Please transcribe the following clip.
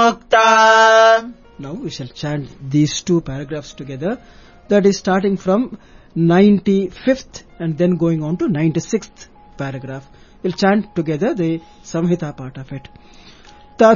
Mukta. Now we shall chant these two paragraphs together. That is starting from 95th and then going on to 96th paragraph. We'll chant together the Samhita part of it.